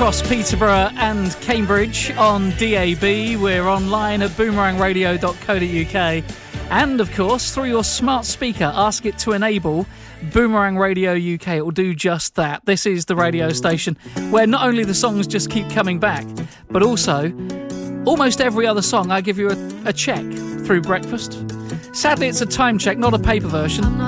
across Peterborough and Cambridge on DAB. We're online at boomerangradio.co.uk. And, of course, through your smart speaker, ask it to enable Boomerang Radio UK. It will do just that. This is the radio station where not only the songs just keep coming back, but also almost every other song I give you a check through breakfast. Sadly, it's a time check, not a paper version.